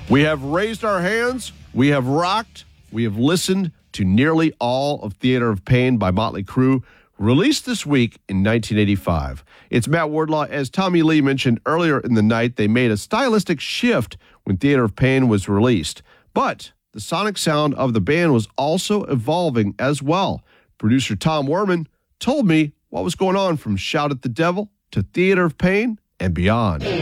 We have raised our hands, we have rocked, we have listened to nearly all of Theater of Pain by Motley Crue, released this week in 1985. It's Matt Wardlaw. As Tommy Lee mentioned earlier in the night, they made a stylistic shift when Theater of Pain was released. But the sonic sound of the band was also evolving as well. Producer Tom Werman told me what was going on from Shout at the Devil to Theater of Pain and beyond.